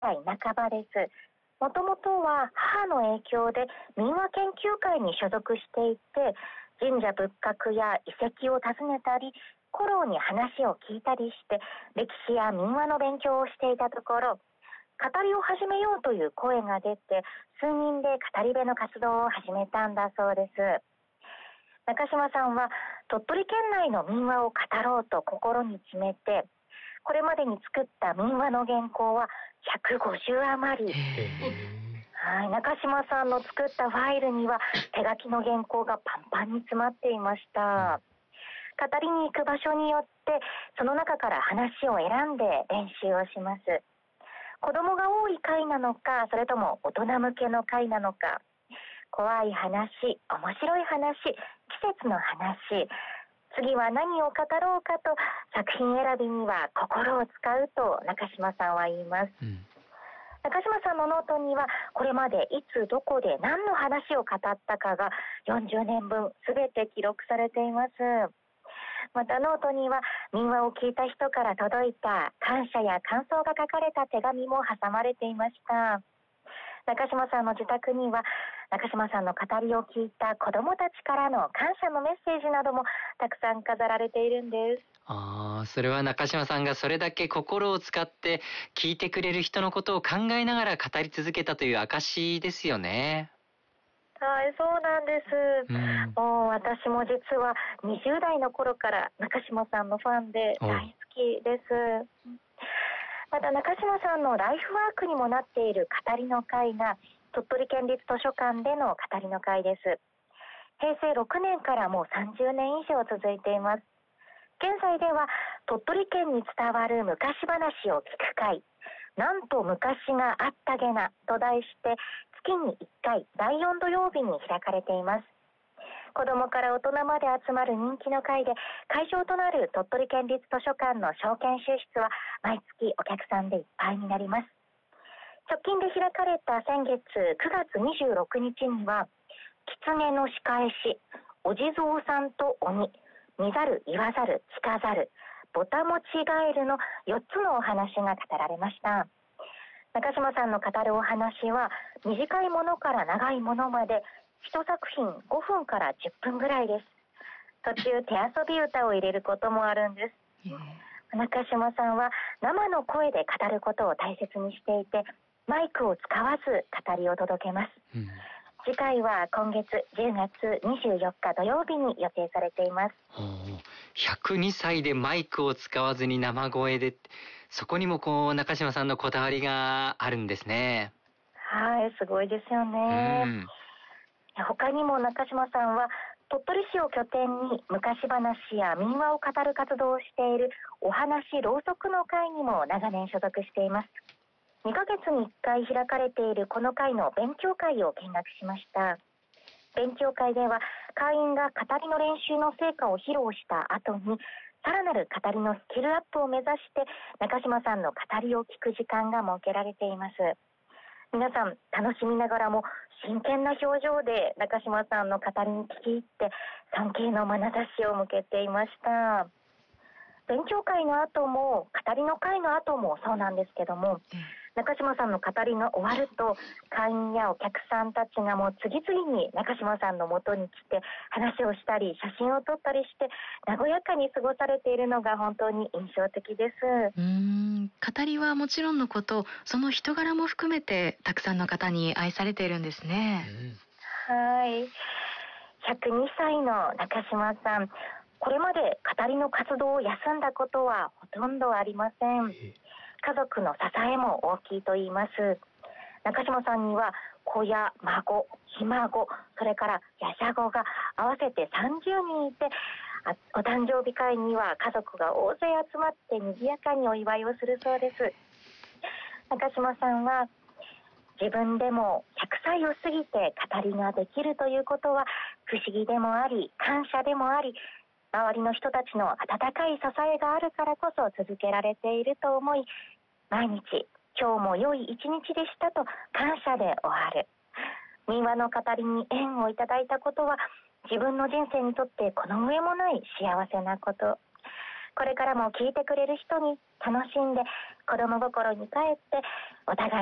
代半ばです。もともとは母の影響で民話研究会に所属していて、神社仏閣や遺跡を訪ねたり、古老に話を聞いたりして、歴史や民話の勉強をしていたところ、語りを始めようという声が出て、数人で語り部の活動を始めたんだそうです。中島さんは鳥取県内の民話を語ろうと心に決めて、これまでに作った民話の原稿は150余り。はい、中島さんの作ったファイルには手書きの原稿がパンパンに詰まっていました。語りに行く場所によってその中から話を選んで練習をします。子供が多い会なのか、それとも大人向けの会なのか、怖い話、面白い話、季節の話、次は何を語ろうかと作品選びには心を使うと中島さんは言います。中島さんのノートにはこれまでいつどこで何の話を語ったかが40年分すべて記録されています。またノートには民話を聞いた人から届いた感謝や感想が書かれた手紙も挟まれていました。中島さんの自宅には中島さんの語りを聞いた子どもたちからの感謝のメッセージなどもたくさん飾られているんです。 それは中島さんがそれだけ心を使って聞いてくれる人のことを考えながら語り続けたという証ですよね。 はい、そうなんです。もう私も実は20代の頃から中島さんのファンで大好きです。また中島さんのライフワークにもなっている語りの会が鳥取県立図書館での語りの会です。平成6年からもう30年以上続いています。現在では鳥取県に伝わる昔話を聞く会、なんと昔があったげなと題して月に1回第4土曜日に開かれています。子どもから大人まで集まる人気の会で、会場となる鳥取県立図書館の小研修室は毎月お客さんでいっぱいになります。直近で開かれた先月9月26日には、狐の仕返し、お地蔵さんと鬼、見ざる言わざる聞かざる、ぼたもちガエルの4つのお話が語られました。中島さんの語るお話は短いものから長いものまで一作品5分から10分ぐらいです。途中手遊び歌を入れることもあるんです。中島さんは生の声で語ることを大切にしていて、マイクを使わず語りを届けます。次回は今月10月24日土曜日に予定されています。 102歳でマイクを使わずに生声で、そこにも中島さんのこだわりがあるんですね。 はい、すごいですよね。他にも中島さんは鳥取市を拠点に昔話や民話を語る活動をしているお話ろうそくの会にも長年所属しています。2ヶ月に1回開かれているこの会の勉強会を見学しました。勉強会では会員が語りの練習の成果を披露した後にさらなる語りのスキルアップを目指して中島さんの語りを聞く時間が設けられています。皆さん楽しみながらも真剣な表情で中島さんの語りに聞き入って尊敬の眼差しを向けていました。勉強会の後も語りの会の後もそうなんですけども、中島さんの語りが終わると会員やお客さんたちがもう次々に中島さんの元に来て話をしたり写真を撮ったりして和やかに過ごされているのが本当に印象的です。 語りはもちろんのこと、その人柄も含めてたくさんの方に愛されているんですね。 はい、102歳の中島さん、これまで語りの活動を休んだことはほとんどありません。家族の支えも大きいと言います。中島さんには子や孫、ひ孫、それからやしゃごが合わせて30人いて、お誕生日会には家族が大勢集まって賑やかにお祝いをするそうです。中島さんは自分でも100歳を過ぎて語りができるということは不思議でもあり感謝でもあり、周りの人たちの温かい支えがあるからこそ続けられていると思い、毎日今日も良い一日でしたと感謝で終わる。民話の語りに縁をいただいたことは自分の人生にとってこの上もない幸せなこと。これからも聞いてくれる人に楽しんで子供心に帰ってお互い